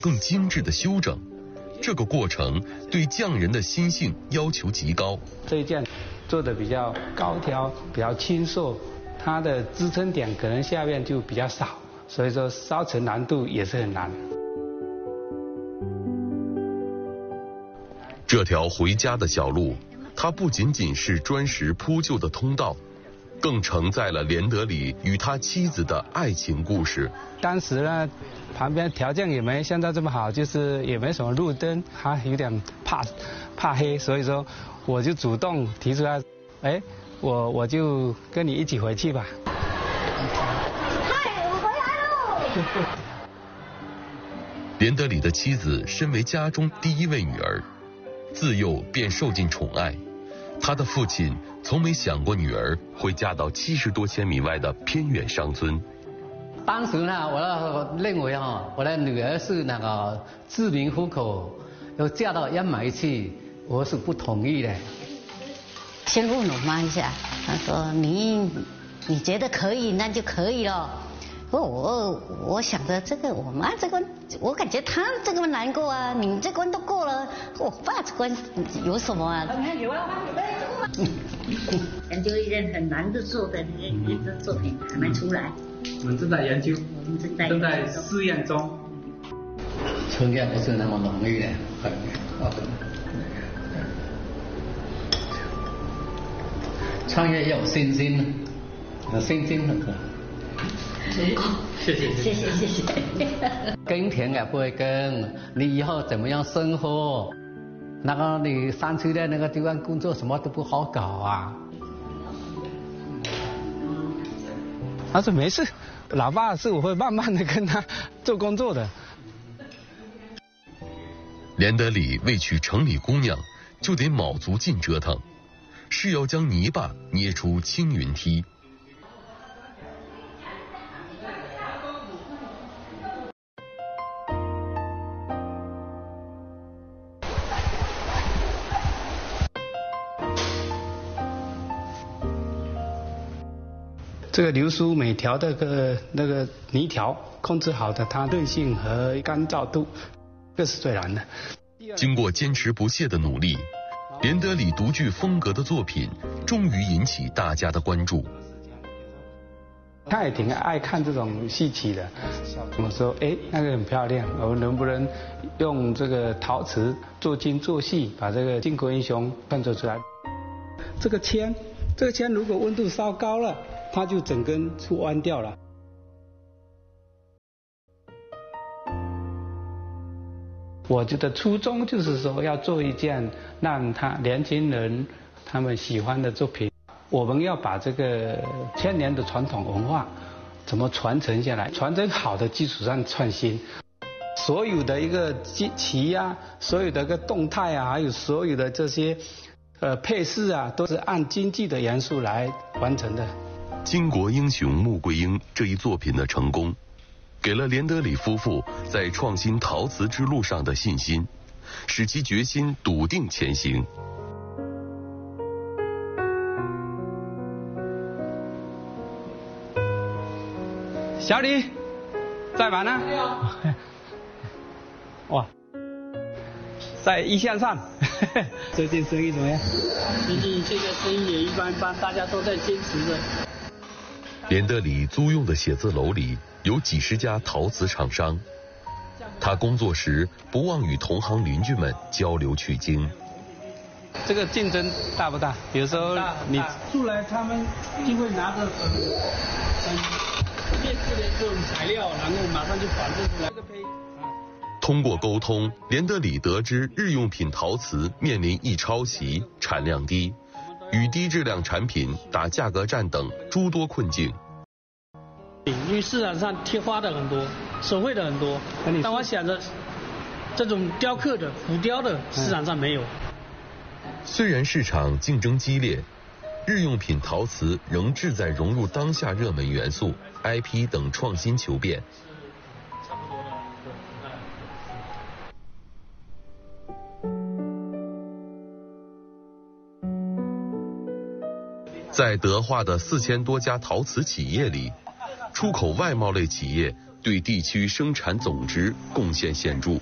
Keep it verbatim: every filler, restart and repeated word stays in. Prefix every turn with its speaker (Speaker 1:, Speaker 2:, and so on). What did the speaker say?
Speaker 1: 更精致的修整。这个过程对匠人的心性要求极高。
Speaker 2: 这一件做的比较高挑，比较轻瘦，它的支撑点可能下面就比较少，所以说烧成难度也是很难。
Speaker 1: 这条回家的小路，它不仅仅是砖石铺就的通道，更承载了连德里与他妻子的爱情故事。
Speaker 2: 当时呢，旁边条件也没现在这么好，就是也没什么路灯，他有点怕怕黑，所以说我就主动提出来，哎，我我就跟你一起回去吧。
Speaker 3: 嗨，我回来喽！
Speaker 1: 连德里的妻子身为家中第一位女儿，自幼便受尽宠爱。他的父亲从没想过女儿会嫁到七十多千米外的偏远乡村。
Speaker 4: 当时呢，我认为哈，我的女儿是那个自民户口，要嫁到烟霾去，我是不同意的。
Speaker 5: 先问我妈一下，她说你你觉得可以，那就可以了。我我我想着这个，我妈这关，我感觉她这个难过啊，你这关都过了，我爸这关有什么啊？
Speaker 3: 有啊，研究一件很难的做的那个作品还没出来。
Speaker 2: 我们正在研究，
Speaker 3: 我们正在
Speaker 2: 正在试验中。
Speaker 4: 创业不是那么容易的，很创业要有信心，有信心很重要。
Speaker 2: 谢谢
Speaker 3: 谢谢谢谢。
Speaker 4: 耕田也不会耕，你以后怎么样生活？那个你山区的那个地方工作什么都不好搞啊。
Speaker 2: 他说没事，老爸是我会慢慢的跟他做工作的。
Speaker 1: 连德里为娶城里姑娘，就得卯足劲折腾，是要将泥巴捏出青云梯。
Speaker 2: 这个流苏每条这个那个泥条控制好的，它韧性和干燥度，这是最难的。
Speaker 1: 经过坚持不懈的努力，连德里独具风格的作品终于引起大家的关注。
Speaker 2: 他也挺爱看这种戏曲的，我说哎那个很漂亮，我们能不能用这个陶瓷做精做细，把这个靖国英雄创作出来？这个铅，这个铅如果温度烧高了，它就整根就弯掉了。我觉得初衷就是说要做一件让他年轻人他们喜欢的作品。我们要把这个千年的传统文化怎么传承下来，传承好的基础上创新。所有的一个旗啊，所有的一个动态啊，还有所有的这些呃配饰啊，都是按经济的元素来完成的。
Speaker 1: 巾帼英雄穆桂英这一作品的成功，给了连德里夫妇在创新陶瓷之路上的信心，使其决心笃定前行。
Speaker 2: 小李，在吗呢？哇，在一线上，最近生意怎么样？
Speaker 6: 最近这个生意也一般般，大家都在坚持着。
Speaker 1: 连德里租用的写字楼里有几十家陶瓷厂商，他工作时不忘与同行邻居们交流取经。
Speaker 2: 这个竞争大不大？比如说你
Speaker 6: 出来，他们就会拿着很很劣质的这种材料，然后马上就反制出来。
Speaker 1: 通过沟通，连德里得知日用品陶瓷面临易抄袭、产量低、与低质量产品打价格战等诸多困境。
Speaker 6: 因为市场上贴花的很多，手绘的很多，但我想着这种雕刻的、浮雕的市场上没有。
Speaker 1: 虽然市场竞争激烈，日用品陶瓷仍志在融入当下热门元素、I P 等创新求变。在德化的四千多家陶瓷企业里，出口外贸类企业对地区生产总值贡献显著。